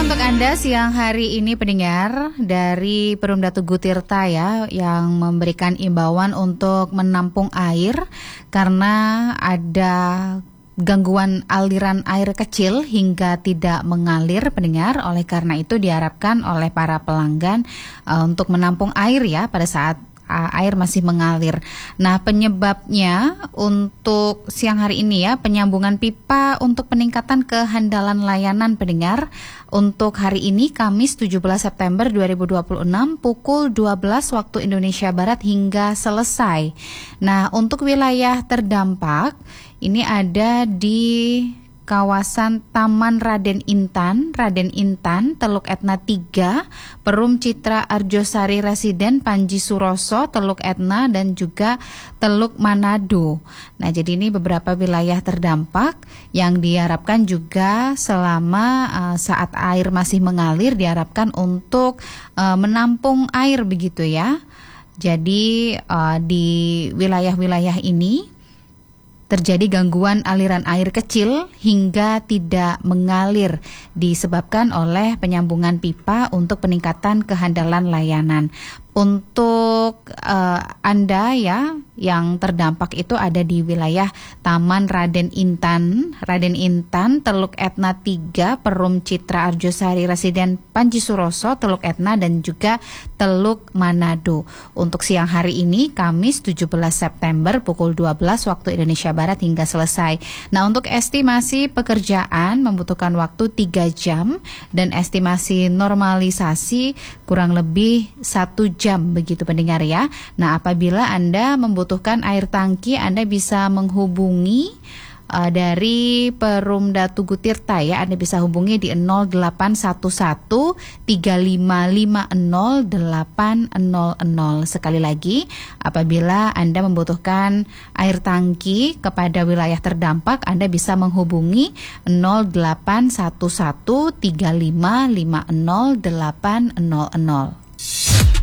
untuk Anda siang hari ini pendengar dari Perumda Tugu Tirta ya, yang memberikan imbauan untuk menampung air karena ada gangguan aliran air kecil hingga tidak mengalir pendengar. Oleh karena itu diharapkan oleh para pelanggan untuk menampung air ya pada saat air masih mengalir. Nah, penyebabnya untuk siang hari ini ya, penyambungan pipa untuk peningkatan kehandalan layanan pendengar untuk hari ini Kamis 17 September 2026 pukul 12 waktu Indonesia Barat hingga selesai. Nah, untuk wilayah terdampak ini ada di kawasan Taman Raden Intan, Teluk Etna 3, Perum Citra Arjosari Residen Panji Suroso, Teluk Etna, dan juga Teluk Manado. Nah, jadi ini beberapa wilayah terdampak yang diharapkan juga selama saat air masih mengalir diharapkan untuk menampung air begitu ya. Jadi di wilayah-wilayah ini terjadi gangguan aliran air kecil hingga tidak mengalir disebabkan oleh penyambungan pipa untuk peningkatan kehandalan layanan. Untuk Anda ya yang terdampak itu ada di wilayah Taman Raden Intan, Teluk Etna 3, Perum Citra Arjosari Residen Panji Suroso, Teluk Etna, dan juga Teluk Manado. Untuk siang hari ini Kamis 17 September pukul 12 waktu Indonesia Barat hingga selesai. Nah, untuk estimasi pekerjaan membutuhkan waktu 3 jam dan estimasi normalisasi kurang lebih 1 jam begitu pendengar ya. Nah, apabila Anda membutuhkan air tangki, Anda bisa menghubungi dari Perumda Tugu Tirta ya. Anda bisa hubungi di 0811 3550 800. Sekali lagi, apabila Anda membutuhkan air tangki kepada wilayah terdampak, Anda bisa menghubungi 0811 3550 800.